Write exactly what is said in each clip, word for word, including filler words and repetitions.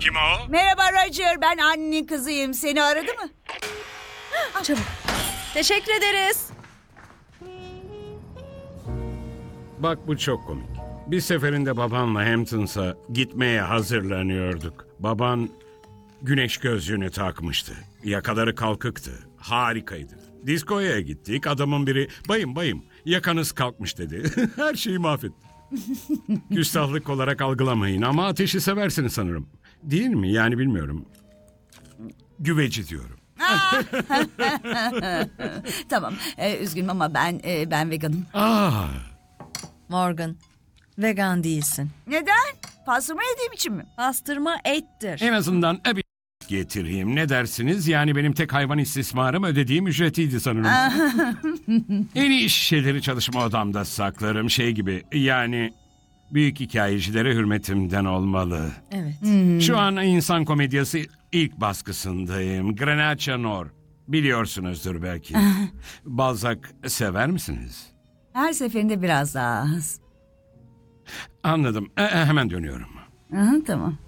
Kim o? Merhaba Roger, ben annenin kızıyım. Seni aradı mı? Çabuk. Teşekkür ederiz. Bak bu çok komik. Bir seferinde babanla Hamptons'a gitmeye hazırlanıyorduk. Baban güneş gözlüğünü takmıştı. Yakaları kalkıktı. Harikaydı. Diskoya gittik. Adamın biri bayım bayım yakanız kalkmış dedi. Her şeyi mahvetti. Küstahlık olarak algılamayın ama ateşi seversiniz sanırım. Değil mi? Yani bilmiyorum. Güveci diyorum. Tamam, ee, üzgünüm ama ben e, ben veganım. Aa, Morgan, vegan değilsin. Neden? Pastırma yediğim için mi? Pastırma ettir. en azından bir getireyim. Ne dersiniz? Yani benim tek hayvan istismarım ödediğim ücretiydi sanırım. En iyi şişeleri çalışma odamda saklarım. Şey gibi yani büyük hikayecilere hürmetimden olmalı. Evet. Şu an insan komedyası ilk baskısındayım. Grenache Nor. Biliyorsunuzdur belki. Balzac sever misiniz? Her seferinde biraz daha az. Anladım. E, e, hemen dönüyorum. Aha, tamam.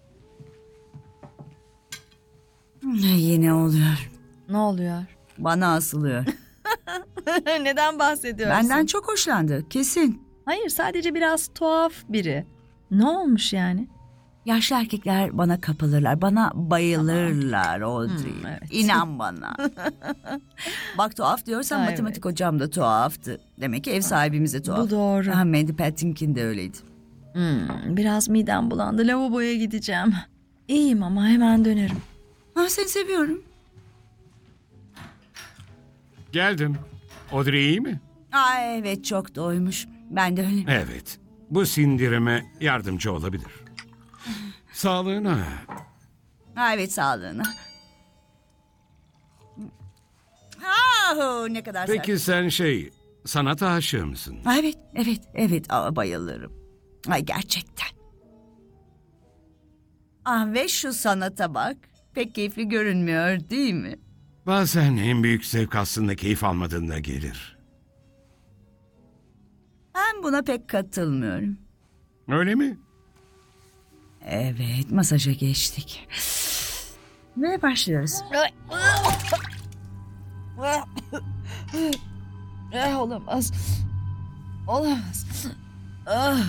Yine oluyor. Ne oluyor? Bana asılıyor. Neden bahsediyorsun? Benden çok hoşlandı, kesin. Hayır, sadece biraz tuhaf biri. Ne olmuş yani? Yaşlı erkekler bana kapılırlar, bana bayılırlar Audrey. Hmm, evet. İnan bana. Bak tuhaf diyorsan Ha, matematik hocam da tuhaftı. Demek ki ev sahibimiz de tuhaf. Bu doğru. Ha, Mandy Patinkin de öyleydi. Hmm, biraz midem bulandı. Lavaboya gideceğim. İyiyim ama hemen dönerim. Ha, seni seviyorum. Geldim. Audrey iyi mi? Aa, evet çok doymuş. Ben de öyle. Evet. Bu sindirime yardımcı olabilir. Sağlığına. Ha, evet sağlığına. Ha, ne kadar sert. Peki sen şey, sanat aşığı mısın? Ha, evet, evet, evet. Aa, bayılırım. Ay gerçekten. Ah, ve şu sanata bak. Pek keyifli görünmüyor değil mi? Bazen en büyük zevk aslında keyif almadığında gelir. Ben buna pek katılmıyorum. Öyle mi? Evet, masaja geçtik. Ve başlıyoruz. Eh, olamaz. Olamaz. Ah.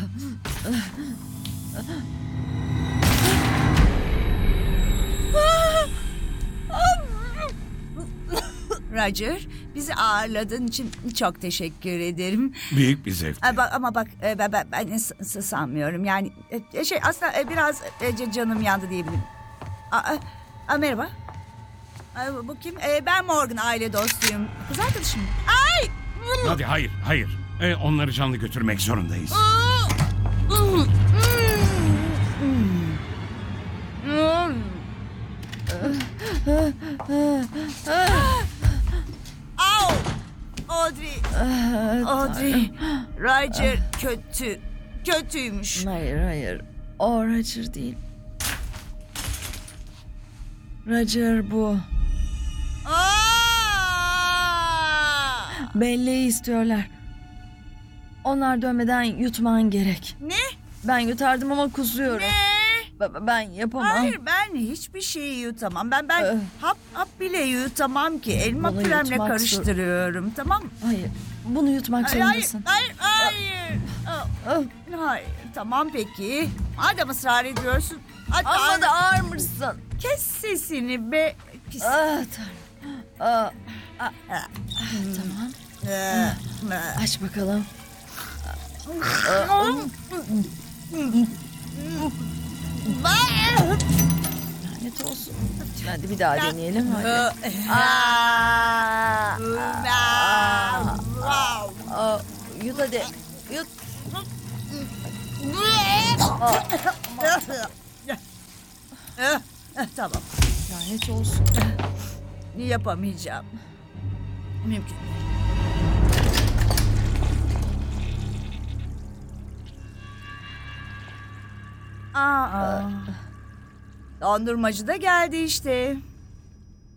Roger, bizi ağırladığın için çok teşekkür ederim. Büyük bir zevk. Aa, bak, ama bak e, ben, ben, ben s- s- sanmıyorum. Yani e, şey aslında e, biraz e, c- canım yandı diyebilirim. Aa, aa, merhaba. Aa, bu kim? E, ben Morgan, aile dostuyum. Kız arkadaşım. Ay! Hadi hayır, hayır. E, onları canlı götürmek zorundayız. Au! Audrey. Audrey. Roger kötü. Kötüymüş. Hayır, hayır. O Roger değil. Roger bu. Aa! Belleği istiyorlar. Onlar dönmeden yutman gerek. Ne? Ben yutardım ama kusuyorum. Ne? Ba- Ben yapamam. Hayır, ben hiçbir şeyi yutamam. Ben ben Ee. hap hap bile yutamam ki. Elma Bunu kremle yutmak karıştırıyorum, tamam mı? Hayır. Bunu yutmak Hayır, hayır, zorundasın. hayır, hayır. Aa, Ah, Hayır, tamam peki. Madem ısrar ediyorsun. Hadi Amma da ağır- ağırmışsın. Kes sesini be. Pis. Ah tanrım. Ah, ah, ah, tamam. Ee, Aç bakalım. Lanet olsun. Hadi bir daha deneyelim. Hadi. Aa, Aa, yut hadi. Yut. Tamam. Lanet olsun. Yapamayacağım. Mümkün değil. Aa. Dondurmacı da geldi işte.